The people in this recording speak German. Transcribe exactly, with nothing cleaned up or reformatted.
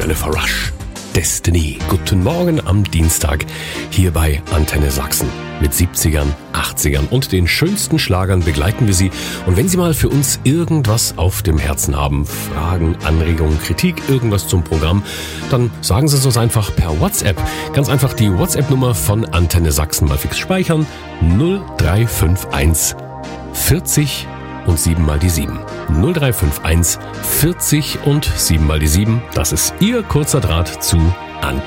Jennifer Rush. Destiny. Guten Morgen am Dienstag hier bei Antenne Sachsen. Mit siebzigern, achtzigern und den schönsten Schlagern begleiten wir Sie. Und wenn Sie mal für uns irgendwas auf dem Herzen haben, Fragen, Anregungen, Kritik, irgendwas zum Programm, dann sagen Sie es uns einfach per WhatsApp. Ganz einfach die WhatsApp-Nummer von Antenne Sachsen mal fix speichern. null drei fünf eins vierzig und sieben mal die sieben. null drei fünf eins vierzig und sieben mal die sieben. Das ist Ihr kurzer Draht zu Antenne.